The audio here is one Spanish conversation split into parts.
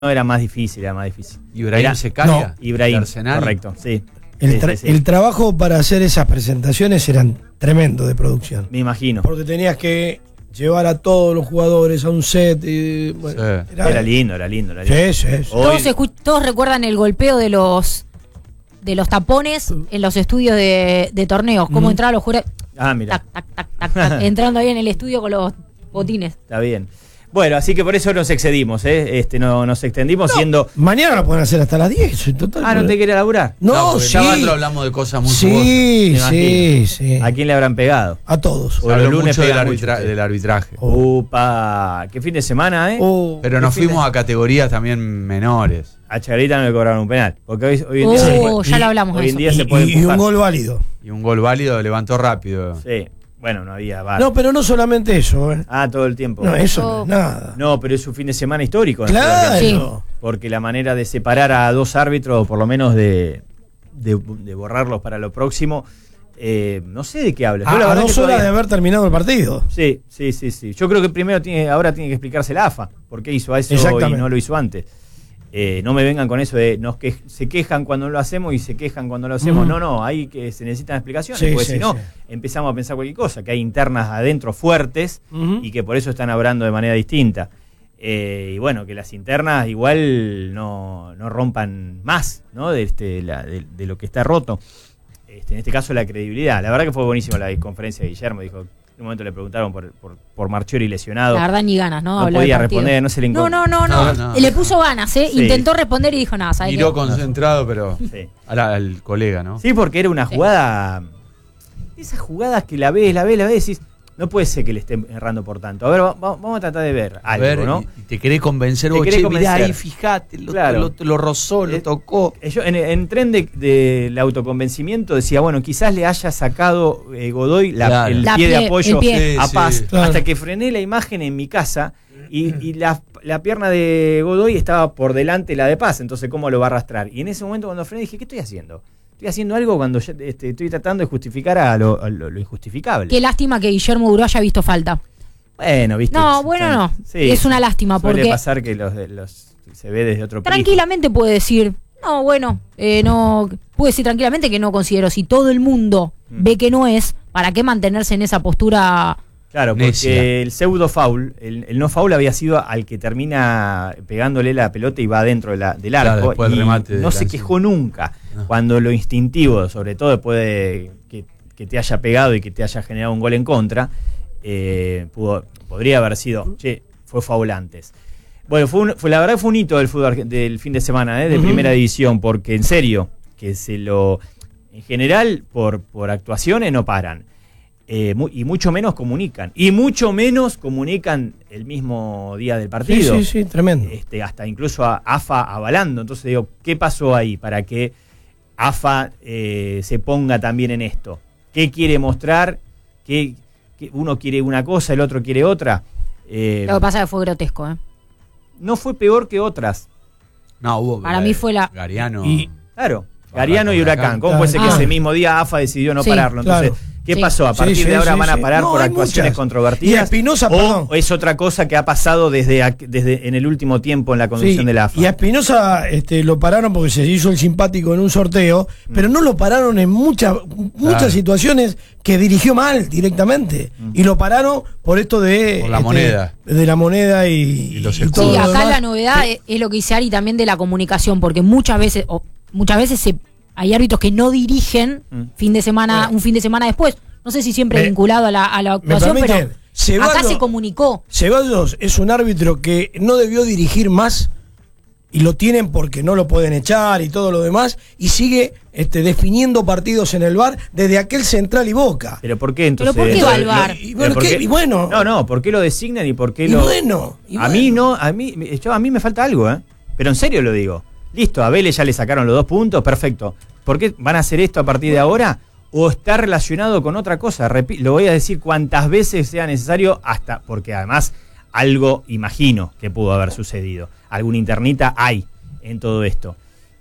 No, era más difícil, era más difícil. ¿Ibrahim Secaria? No, Ibrahim, Arsenal. correcto, sí. El trabajo para hacer esas presentaciones eran tremendo de producción. Me imagino. Porque tenías que llevar a todos los jugadores a un set. Y, bueno, Sí. Era lindo. Sí, sí. Todos recuerdan el golpeo de los tapones en los estudios de torneos. Cómo entraban los jugadores. Ah, mira. Tac, tac, tac, tac, entrando ahí en el estudio con los botines. Está bien. Bueno, así que por eso nos excedimos, no, nos extendimos siendo... Mañana lo pueden hacer hasta las 10. En total, Ah, ¿no te quería laburar? No, porque sí. ya Bandro hablamos de cosas muy Sí, sí. ¿A quién le habrán pegado? A todos. Se O habló los lunes mucho pegan mucho, sí. del arbitraje. Upa, qué fin de semana, Oh, Pero nos fuimos a categorías también menores. A Chagarita no le cobraron un penal. Porque hoy en día se puede, Ya lo hablamos de hoy en eso. día se puede y empujar. un gol válido. Y un gol válido levantó rápido. Sí, bueno, no había VAR. No, pero no solamente eso. Ah, todo el tiempo. No, eso no es nada. No, pero es un fin de semana histórico. Claro. Sí. Porque la manera de separar a dos árbitros, o por lo menos de borrarlos para lo próximo, no sé de qué hablas. Yo la A verdad 2 que horas todavía- de haber terminado el partido. Sí. Yo creo que primero ahora tiene que explicarse la AFA. ¿Por qué hizo eso y Exactamente. no lo hizo antes? No me vengan con eso de se quejan cuando no lo hacemos y se quejan cuando lo hacemos. No, hay que se necesitan explicaciones, Sí, porque sí, si no, sí. empezamos a pensar cualquier cosa, que hay internas adentro fuertes Ujú. y que por eso están obrando de manera distinta. Y bueno, que las internas igual no rompan más, ¿no? de lo que está roto. En este caso la credibilidad. La verdad que fue buenísima la conferencia de Guillermo. Dijo, en un momento le preguntaron por Marchiori lesionado. La verdad, ni ganas, ¿no? No Hablar podía del partido. responder, no se le No. No. Le puso ganas, ¿eh? Sí. Intentó responder y dijo nada, ¿sabes Miró qué? concentrado, pero Sí. al colega, ¿no? Sí, porque era una jugada. Esas jugadas que la ves, y decís, no puede ser que le estén errando por tanto. A ver, vamos a tratar de ver A algo, ver, ¿no? y te querés convencer Te vos, querés che, mirá convencer. ahí, fijate, Claro. lo rozó, lo tocó. Yo en tren del autoconvencimiento decía, bueno, quizás le haya sacado Godoy Claro. el La pie de pie, apoyo el pie. a Sí, Paz, sí. Claro. hasta que frené la imagen en mi casa y la pierna de Godoy estaba por delante la de Paz, entonces ¿cómo lo va a arrastrar? Y en ese momento cuando frené dije, ¿qué estoy haciendo? Estoy haciendo algo cuando ya, estoy tratando de justificar a lo injustificable. Qué lástima que Guillermo Duró haya visto falta. Bueno, viste. No, bueno, no. Es una lástima, suele porque- pasar que los se ve desde otro prisma. Tranquilamente puede decir, no, bueno, no, puede decir tranquilamente que no considero. Si todo el mundo ve que no es, ¿para qué mantenerse en esa postura? Claro, porque necia. el pseudo foul, el no foul había sido al que termina pegándole la pelota y va adentro del Claro, arco. después del Y remate no de se la- quejó nunca. No. Cuando lo instintivo, sobre todo después de que te haya pegado y que te haya generado un gol en contra, podría haber sido, fue foul antes. Bueno, la verdad fue un hito del fútbol del fin de semana, de primera división, porque en serio, que en general, por actuaciones no paran. Y mucho menos comunican. Y mucho menos comunican el mismo día del partido. Sí, tremendo. Hasta incluso a AFA avalando. Entonces digo, ¿qué pasó ahí para que AFA se ponga también en esto? ¿Qué quiere mostrar? ¿Que uno quiere una cosa, el otro quiere otra? Lo que pasa es que fue grotesco, ¿eh? No fue peor que otras. No, hubo. Para mí fue la- Gariano. Claro, Gariano y Huracán. ¿Cómo Claro. puede ser que Ah. ese mismo día AFA decidió no Sí, pararlo? Entonces, claro. ¿qué Sí. pasó? A partir Sí, de ahora sí, van a sí. parar No, por hay actuaciones muchas. controvertidas. Y Espinosa, perdón. O es otra cosa que ha pasado desde en el último tiempo en la conducción de la AFA. Y a Espinosa lo pararon porque se hizo el simpático en un sorteo, pero no lo pararon en muchas situaciones que dirigió mal directamente. Y lo pararon por esto de Por la moneda. De la moneda y los y escudos. todo Sí, lo acá demás. la novedad es lo que dice Ari también de la comunicación, porque muchas veces hay árbitros que no dirigen un fin de semana después. No sé si siempre vinculado a la actuación, pero permiten? acá se comunicó. Ceballos es un árbitro que no debió dirigir más y lo tienen porque no lo pueden echar y todo lo demás y sigue definiendo partidos en el VAR desde aquel Central y Boca. ¿Pero por qué entonces? ¿Pero por qué va al VAR? Y bueno, ¿Pero por qué? y bueno. No, ¿por qué lo designan y por qué Y lo...? bueno, y a mí no, a mí me falta algo, Pero en serio lo digo. Listo, a Vélez ya le sacaron los 2 puntos, perfecto. ¿Por qué van a hacer esto a partir de ahora? ¿O está relacionado con otra cosa? Lo voy a decir cuantas veces sea necesario, porque además algo imagino que pudo haber sucedido. Alguna internita hay en todo esto.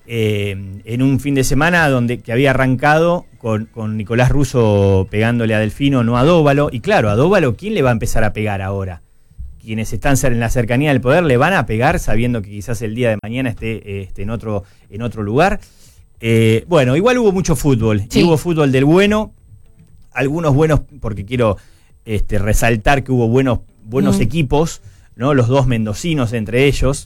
En un fin de semana que había arrancado con Nicolás Russo pegándole a Delfino, no a Dóvalo. Y claro, a Dóvalo, ¿quién le va a empezar a pegar ahora? quienes están en la cercanía del poder le van a pegar sabiendo que quizás el día de mañana esté en otro lugar. Bueno, igual hubo mucho fútbol. Sí. Y hubo fútbol del bueno. Algunos buenos, porque quiero resaltar que hubo buenos equipos, ¿no? Los dos mendocinos entre ellos.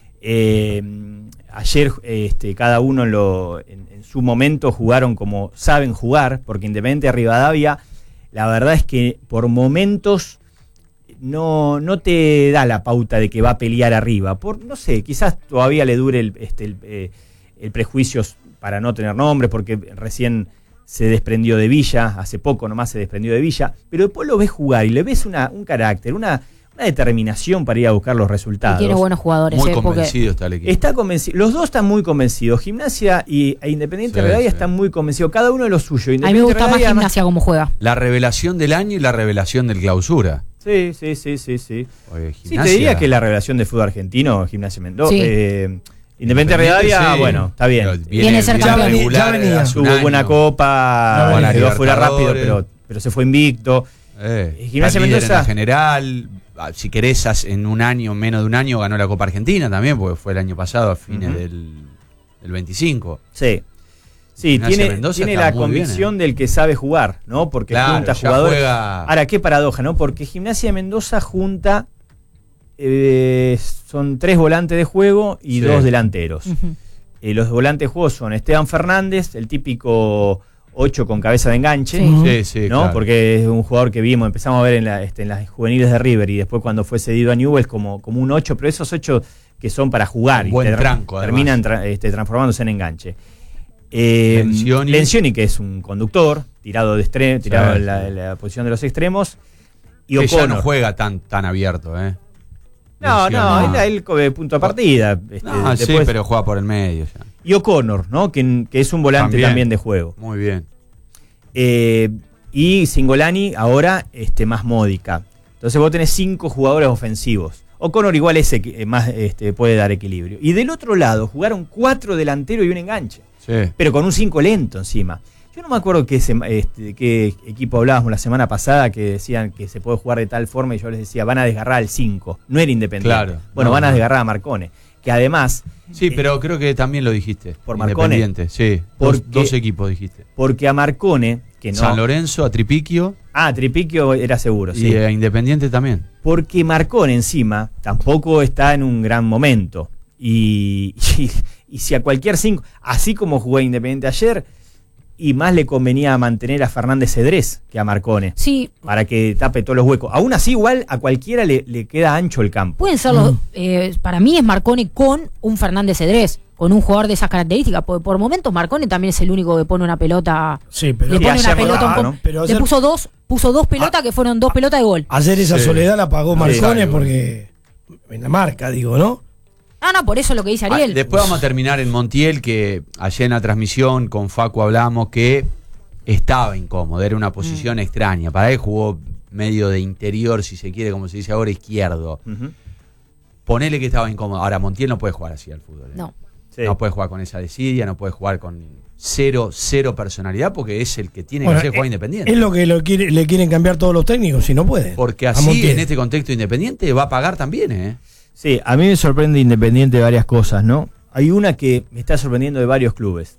Ayer cada uno en su momento jugaron como saben jugar, porque Independiente de Rivadavia, la verdad es que por momentos no te da la pauta de que va a pelear arriba. No sé, quizás todavía le dure el prejuicio para no tener nombre, porque recién se desprendió de Villa, hace poco nomás se desprendió de Villa, pero después lo ves jugar y le ves un carácter, una determinación para ir a buscar los resultados. Y tiene buenos jugadores. Muy convencido está el equipo. Está convencido. Los dos están muy convencidos. Gimnasia e Independiente Rivadavia están muy convencidos. Cada uno de lo suyo. A mí me gusta más Gimnasia como juega. La revelación del año y la revelación del clausura. Sí. Oye, Sí, Gimnasia... te diría que la revelación del fútbol argentino, Gimnasia Mendoza. Sí. Independiente Rivadavia, sí. bueno, está bien. Pero Viene a ser campeón. Ya venía. hace un Tuvo año. buena copa, Buena quedó fuera rápido, Libertadores. pero se fue invicto. Gimnasia Está líder en Mendoza. la general, si querés, en un año, menos de un año, ganó la Copa Argentina también, porque fue el año pasado, a fines del 25. Sí, Gimnasia Mendoza tiene está la muy convicción bien, del que sabe jugar, ¿no? Porque Claro, junta ya jugadores. juega- Ahora, qué paradoja, ¿no? Porque Gimnasia de Mendoza junta son 3 volantes de juego y Sí. 2 delanteros. Ujú. Los volantes de juego son Esteban Fernández, el típico 8 con cabeza de enganche. Sí. Sí, ¿no? claro. Porque es un jugador que empezamos a ver en las juveniles de River y después cuando fue cedido a Newell's como un 8, pero esos 8 que son para jugar Un y buen tranco, terminan transformándose en enganche. Lencioni, que es un conductor, tirado en la posición de los extremos, y Que ya O'Connor. no juega tan abierto, No, Lencioni. él punto de partida. No, sí, pero juega por el medio ya. Y O'Connor, ¿no? Que es un volante también de juego. Muy bien. Y Cingolani ahora más módica. Entonces vos tenés 5 jugadores ofensivos. O'Connor igual más puede dar equilibrio. Y del otro lado jugaron 4 delanteros y un enganche. Sí. Pero con un 5 lento encima. Yo no me acuerdo qué equipo hablábamos la semana pasada que decían que se puede jugar de tal forma y yo les decía, van a desgarrar al 5. No era Independiente. Claro. Bueno, No, van a no. desgarrar a Marcone. Que además... Sí, pero creo que también lo dijiste. ¿Por Marcone? Independiente, sí. Dos equipos dijiste. Porque a Marcone, que no... San Lorenzo, a Tripiquio Tripiquio era seguro, sí. y a Independiente también. Porque Marcone encima tampoco está en un gran momento. Y si a cualquier 5, así como jugó Independiente ayer, y más le convenía mantener a Fernández Cedrés que a Marcone. Sí, Para que tape todos los huecos. Aún así, igual a cualquiera le queda ancho el campo. pueden ser los. Para mí es Marcone con un Fernández Cedrés, con un jugador de esas características. Porque por momentos Marcone también es el único que pone una pelota. Sí, pero Le pone ayer una pelota no, un ¿no? poco. Pero Le ayer- puso dos pelotas que fueron 2 pelotas de gol. ayer esa Sí. soledad la pagó Marcone Sí. porque en la marca, digo, ¿no? No, por eso lo que dice Ariel. Después vamos a terminar en Montiel, que ayer en la transmisión con Facu hablamos que estaba incómodo, era una posición extraña. Para él jugó medio de interior, si se quiere, como se dice ahora, izquierdo. Ujú. Ponele que estaba incómodo. Ahora, Montiel no puede jugar así al fútbol. No. Sí. No puede jugar con esa desidia, no puede jugar con cero personalidad, porque es el que tiene Bueno, que hacer jugar Independiente. Es lo que le quieren cambiar todos los técnicos, si no pueden. Porque A así, Montiel. en este contexto Independiente, va a pagar también, ¿eh? Sí, a mí me sorprende Independiente varias cosas, ¿no? Hay una que me está sorprendiendo de varios clubes.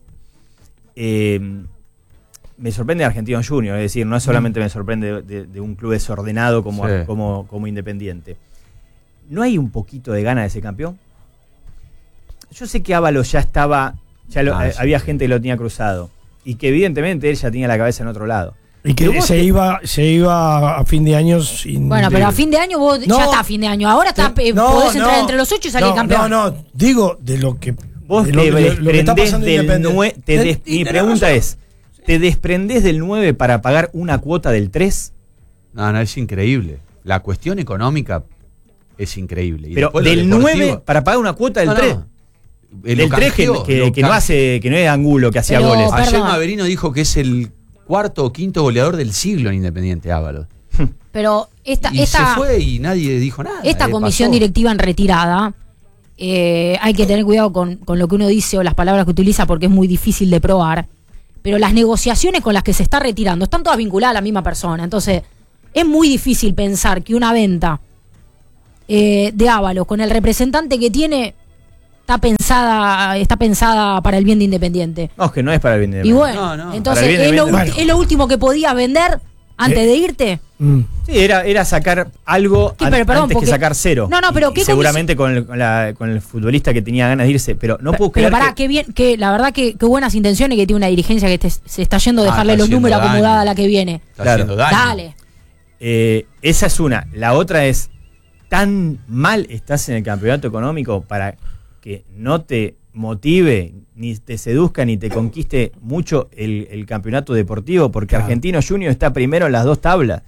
Me sorprende Argentinos Juniors, es decir, no solamente me sorprende de un club desordenado como, Sí. como Independiente. ¿No hay un poquito de gana de ese campeón? Yo sé que Ábalos ya estaba, sí. Había gente que lo tenía cruzado y que evidentemente él ya tenía la cabeza en otro lado. Y que Pero vos se iba a fin de año sin. Bueno, pero a fin de año vos No. ya está a fin de año. Ahora podés entrar entre los 8 y salir no, campeón. No, digo de lo que. Vos de te lo que está desprendés pasando del Independiente. 9. Mi Tenés pregunta razón. es: ¿te desprendés del 9 para pagar una cuota del 3? No, es increíble. La cuestión económica es increíble. Y Pero después lo del deportivo- 9 para pagar una cuota del No, 3. no. Lo Del 3 que canjeó, lo no hace, que no es Angulo que hacía Pero- goles. Ayer Perdón. Maverino dijo que es el cuarto o quinto goleador del siglo en Independiente Ábalos. Pero esta Y se fue y nadie dijo nada. Esta comisión pasó. directiva en retirada, hay que tener cuidado con lo que uno dice o las palabras que utiliza porque es muy difícil de probar. Pero las negociaciones con las que se está retirando están todas vinculadas a la misma persona. Entonces, es muy difícil pensar que una venta de Ábalos, con el representante que tiene, está pensada para el bien de Independiente. No, es que no es para el bien de Y Independiente. bueno, entonces Para el bien de Independiente. es lo último que podías vender antes de irte. Sí, era sacar algo Sí, pero perdón, antes porque- que sacar cero. No, pero Y ¿qué seguramente con el futbolista que tenía ganas de irse, pero no puedo Pero creer pará, que... qué bien, que la verdad que buenas intenciones que tiene una dirigencia que se está yendo a dejarle está los números haciendo acomodada a daño. la que viene. Está Claro. haciendo daño. Dale. Esa es una. La otra es, tan mal estás en el campeonato económico para que no te motive, ni te seduzca, ni te conquiste mucho el campeonato deportivo, porque Claro. Argentino Junior está primero en las dos tablas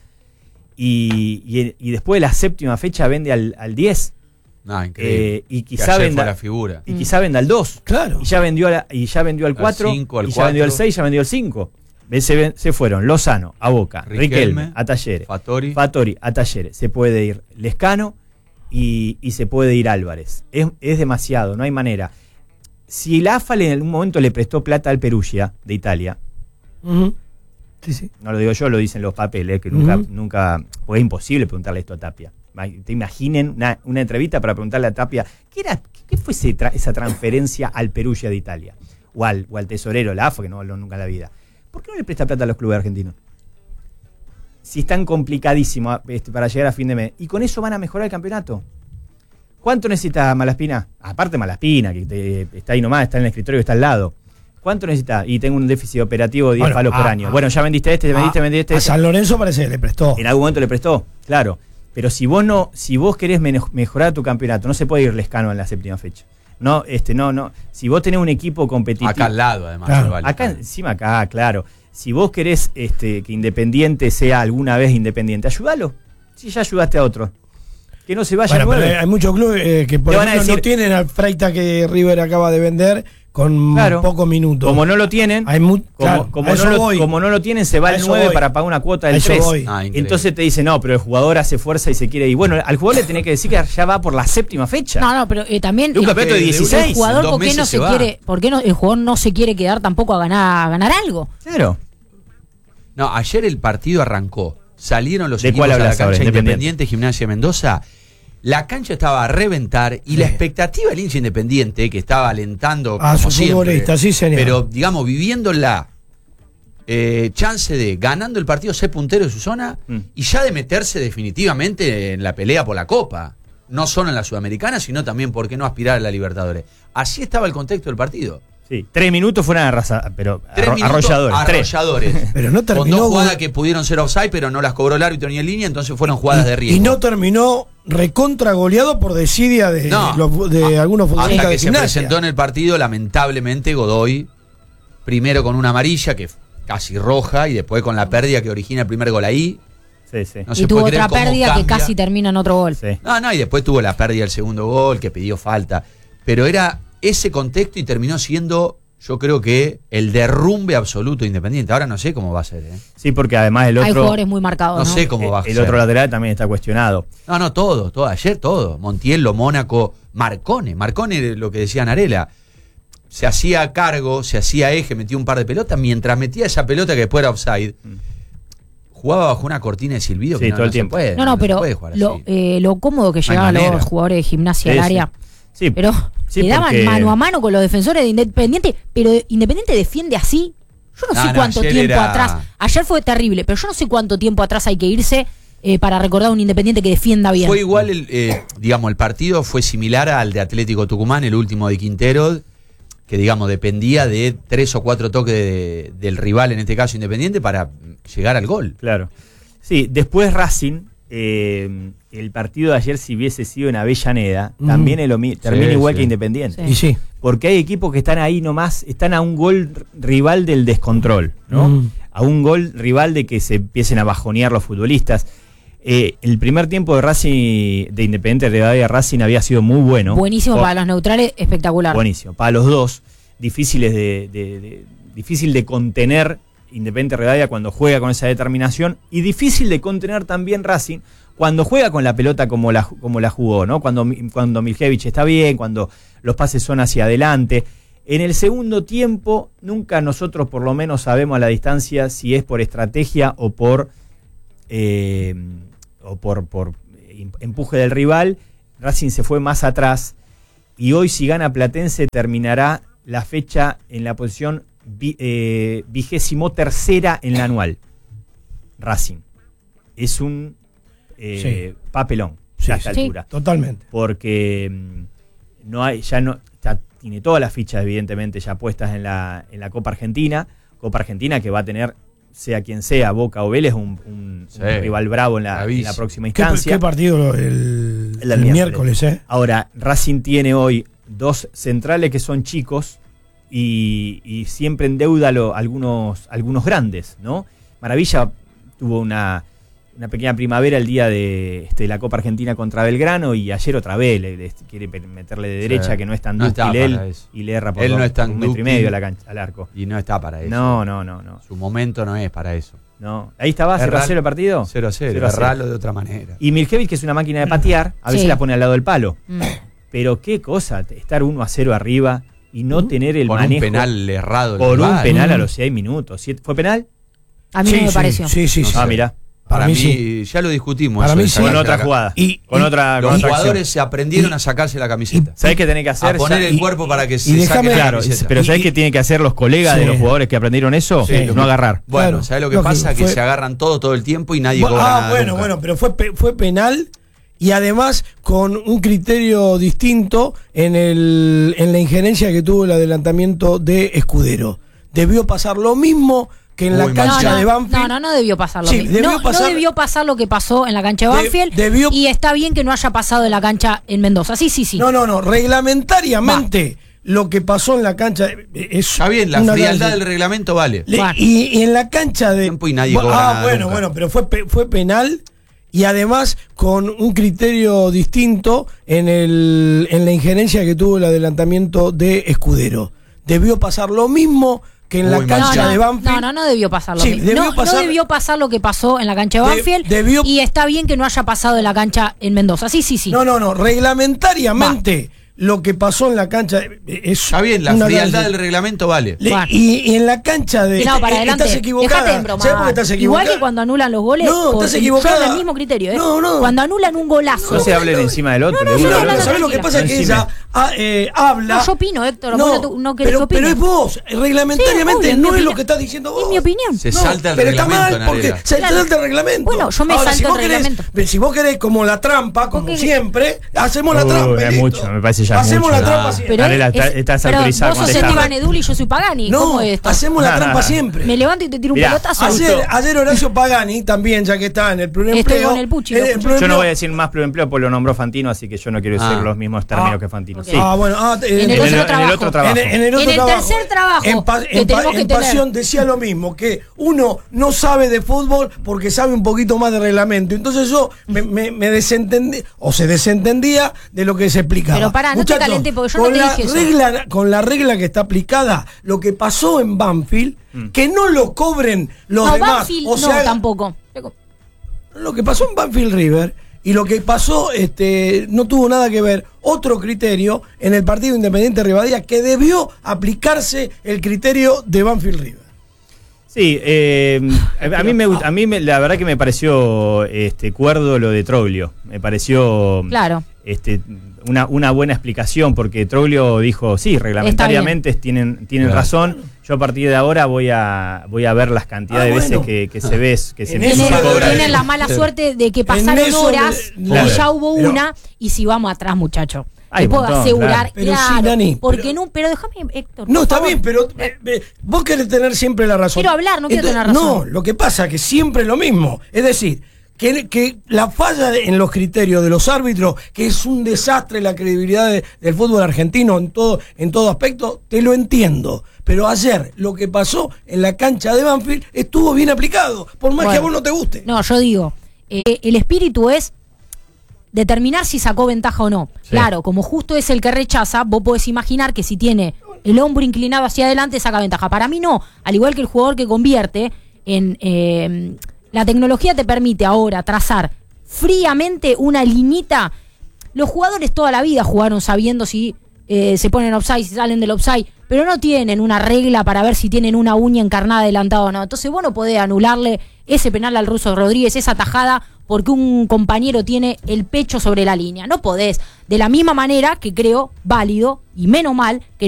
y después de la séptima fecha vende al 10 No, increíble. y Que quizá ayer venda fue la figura. y quizá venda al 2 Claro. y ya vendió al 4 5, al y ya vendió al 4. 6, ya vendió al 5. Se fueron Lozano a Boca, Riquelme a Talleres, Fattori. a Talleres. Se puede ir Lescano y se puede ir Álvarez. Es demasiado, no hay manera. Si el AFA en algún momento le prestó plata al Perugia de Italia, Ujú. Sí, sí. no lo digo yo, lo dicen los papeles, que nunca, pues es imposible preguntarle esto a Tapia. Te imaginen una entrevista para preguntarle a Tapia, ¿qué fue esa transferencia al Perugia de Italia? O al tesorero, la AFA, que no habló nunca en la vida. ¿Por qué no le presta plata a los clubes argentinos? Si es tan complicadísimo para llegar a fin de mes. Y con eso van a mejorar el campeonato. ¿Cuánto necesita Malaspina? Aparte Malaspina, que está ahí nomás, está en el escritorio que está al lado. ¿Cuánto necesita? Y tengo un déficit operativo de 10 palos por año. Bueno, ya vendiste vendiste A este. San Lorenzo parece que le prestó. En algún momento le prestó, claro. Pero si vos querés mejorar tu campeonato, no se puede ir Lescano en la séptima fecha. No. Si vos tenés un equipo competitivo. Acá al lado, además. Claro. Vale. Acá, encima acá, claro. Si vos querés que Independiente sea alguna vez Independiente, ayúdalo. Si ya ayudaste a otro. Que no se vaya Bueno, pero nueve. hay muchos clubes que por Te van a ejemplo no decir- tienen al Freita que River acaba de vender con Claro. pocos minutos. Como no lo tienen, Hay claro, como a eso voy. como no lo tienen, se va A al eso 9 voy. para pagar una cuota A del eso 3. voy. Increíble. Entonces te dice, no, pero el jugador hace fuerza y se quiere ir. Bueno, al jugador le tenés que decir que ya va por la séptima fecha. No, pero también De un campeonato de de 16. el jugador, en 2 ¿por qué no meses se se va. quiere, por qué no, el jugador no se quiere quedar tampoco a ganar algo? Claro. No, ayer el partido arrancó. Salieron los ¿De equipos cuál a la hablas ahora? cancha Independiente. Independiente, Gimnasia de Mendoza. La cancha estaba a reventar y la expectativa del hincha Independiente, que estaba alentando A como su siempre, futbolista, sí, señor. pero digamos, viviendo la chance de ganando el partido, ser puntero de su zona y ya de meterse definitivamente en la pelea por la Copa. No solo en la Sudamericana, sino también, ¿por qué no aspirar a la Libertadores? Así estaba el contexto del partido. Sí, 3 minutos fueron pero 3 minutos arrolladores. 3. arrolladores. Pero no Con terminó 2 con- jugadas que pudieron ser offside, pero no las cobró el árbitro ni en línea, entonces fueron jugadas de riesgo. Y no terminó recontra goleado por desidia de, No. de algunos futbolistas Hasta de que se Gimnasia. presentó en el partido, lamentablemente, Godoy, primero con una amarilla, que casi roja, y después con la pérdida que origina el primer gol ahí. Sí, sí. No Y se tuvo puede creer otra cómo pérdida que cambia. casi termina en otro gol. Sí. No, y después tuvo la pérdida del segundo gol, que pidió falta. Pero era ese contexto y terminó siendo, yo creo que, el derrumbe absoluto de Independiente. Ahora no sé cómo va a ser, ¿eh? Sí, porque además el Hay otro, jugadores muy marcados. No ¿no? sé cómo va a el ser. otro lateral también está cuestionado. No, todo. Ayer todo. Montiel, Mónaco, Marcone, lo que decía Narela. Se hacía cargo, se hacía eje, metía un par de pelotas. Mientras metía esa pelota que después era offside, jugaba bajo una cortina de silbido Sí, que no, todo el no se tiempo. puede. No, se pero puede jugar así. lo cómodo que No hay llegaban manera. los jugadores de Gimnasia Sí, al sí. área. Sí, Pero sí, le daban porque- mano a mano con los defensores de Independiente, pero Independiente defiende así. Yo no sé cuánto ayer tiempo era- atrás. Ayer fue terrible, pero yo no sé cuánto tiempo atrás hay que irse para recordar un Independiente que defienda bien. Fue igual, el partido fue similar al de Atlético Tucumán, el último de Quintero, que dependía de 3 o 4 toques del rival, en este caso Independiente, para llegar al gol. Claro. Sí, después Racing, el partido de ayer, si hubiese sido en Avellaneda, también termina Sí, igual sí. que Independiente. Y sí. Porque hay equipos que están ahí nomás, están a un gol rival del descontrol, ¿no? A un gol rival de que se empiecen a bajonear los futbolistas. El primer tiempo de Racing, de Independiente Rivadavia Racing, había sido muy bueno. Buenísimo para los neutrales, espectacular. Buenísimo. Para los dos, difícil de contener Independiente Rivadavia cuando juega con esa determinación, y difícil de contener también Racing cuando juega con la pelota como la jugó, ¿no? Cuando Miljevich está bien, cuando los pases son hacia adelante. En el segundo tiempo, nunca nosotros por lo menos sabemos a la distancia si es por estrategia o por empuje del rival. Racing se fue más atrás y hoy si gana Platense terminará la fecha en la posición 23ª en la anual. Racing. Es un papelón a esta altura. Totalmente. Porque tiene todas las fichas evidentemente ya puestas en la Copa Argentina. Copa Argentina que va a tener, sea quien sea, Boca o Vélez, un rival bravo en la próxima instancia. ¿Qué partido? El miércoles, Ahora, Racing tiene hoy 2 centrales que son chicos y siempre endeuda algunos grandes, ¿no? Maravilla tuvo una pequeña primavera el día de la Copa Argentina contra Belgrano y ayer otra vez le quiere meterle de derecha, que no es tan dúctil él y le erra por él no es tan 1,5 metros al arco. Y no está para eso. No. Su momento no es para eso. No. Ahí estaba 0-0 el partido. 0-0. Erralo de otra manera. Y Miljevic, que es una máquina de patear, a veces la pone al lado del palo. Pero qué cosa, estar 1-0 arriba y no tener el manejo. Un penal errado. Por un penal a los 6 minutos. ¿Fue penal? A mí no me pareció. Sí. Mirá. Para mí ya lo discutimos. Para mí sí. Con otra jugada. Los jugadores se aprendieron a sacarse la camiseta. ¿Sabés qué tenés que hacer? A poner el cuerpo para que se saque la camiseta. Pero ¿sabés qué tienen que hacer los colegas de los jugadores que aprendieron eso? No agarrar. Bueno, ¿sabés lo que pasa? Que se agarran todo el tiempo y nadie cobra nada nunca. Bueno, pero fue penal y además con un criterio distinto en la injerencia que tuvo el adelantamiento de Escudero. Debió pasar lo mismo que en la cancha de Banfield. No debió pasar lo mismo. No debió pasar lo que pasó en la cancha de Banfield. Y está bien que no haya pasado en la cancha en Mendoza. Sí. No. Reglamentariamente, lo que pasó en la cancha es. Está bien, la frialdad del reglamento vale. Y en la cancha de. Tiempo y nadie cobra nada nunca. Bueno, pero fue penal. Y además con un criterio distinto en la injerencia que tuvo el adelantamiento de Escudero. Debió pasar lo mismo que en la cancha de Banfield. No debió pasar lo mismo. No debió pasar lo que pasó en la cancha de Banfield. Y está bien que no haya pasado en la cancha en Mendoza. Sí. No. Reglamentariamente, lo que pasó en la cancha es. Está bien, la frialdad del reglamento vale. Y en la cancha de. No, para adelante. Estás equivocada. Dejate en broma. ¿Sabes por qué estás equivocada? Igual que cuando anulan los goles. No, estás equivocada. Son el mismo criterio, No. Cuando anulan un golazo. No se hablen encima del otro. ¿Sabes lo que pasa? Que ella habla. No, yo opino, Héctor. No querés que opine. Pero es vos. Reglamentariamente no es lo que estás diciendo vos. Es mi opinión. Se salta el pero reglamento. Está mal porque se salta el reglamento. Bueno, yo me salto el reglamento. Si vos querés como la trampa, como siempre, hacemos la trampa. Es mucho, me parece ya. Hacemos la trampa siempre. Estás autorizado. Vos sos Esteban Edul y yo soy Pagani. No, es esto? hacemos la trampa siempre. Me levanto y te tiro un pelotazo. Ayer Horacio Pagani, también, ya que está en el pluriempleo. Con el Puchi. Yo no voy a decir más pluriempleo porque lo nombró Fantino, así que yo no quiero decir los mismos términos que Fantino. Okay. En el otro trabajo. En el tercer trabajo. En Pasión decía lo mismo, que uno no sabe de fútbol porque sabe un poquito más de reglamento. Entonces yo me desentendí, o se desentendía de lo que se explicaba. Pero no te calentes porque yo no te dije eso. Con la regla que está aplicada, lo que pasó en Banfield, que no lo cobren los demás. Banfield, o sea, tampoco. Lo que pasó en Banfield River y lo que pasó no tuvo nada que ver. Otro criterio en el partido Independiente Rivadavia, que debió aplicarse el criterio de Banfield River. Sí, a mí la verdad que me pareció cuerdo lo de Troglio. Me pareció una buena explicación, porque Troglio dijo, sí, reglamentariamente tienen razón. Yo a partir de ahora voy a ver las cantidades de veces que se ve que se cobra. Tienen la mala suerte de que pasaron horas y ya hubo una, y si vamos atrás, muchacho. Te puedo asegurar, pero sí, Dani, pero déjame, Héctor. No, está bien, pero vos querés tener siempre la razón. Quiero hablar, no quiero tener razón. No, lo que pasa es que siempre es lo mismo. Es decir, que la falla en los criterios de los árbitros, que es un desastre la credibilidad del fútbol argentino en todo aspecto, te lo entiendo. Pero ayer lo que pasó en la cancha de Banfield estuvo bien aplicado, por más que a vos no te guste. No, yo digo, el espíritu es determinar si sacó ventaja o no. Sí. Claro, como justo es el que rechaza, vos podés imaginar que si tiene el hombro inclinado hacia adelante saca ventaja. Para mí no, al igual que el jugador que convierte, la tecnología te permite ahora trazar fríamente una liñita. Los jugadores toda la vida jugaron sabiendo si se ponen offside, si salen del offside, pero no tienen una regla para ver si tienen una uña encarnada adelantada o no. Entonces vos no podés anularle ese penal al Ruso Rodríguez, esa tajada, porque un compañero tiene el pecho sobre la línea. No podés. De la misma manera que creo válido y menos mal que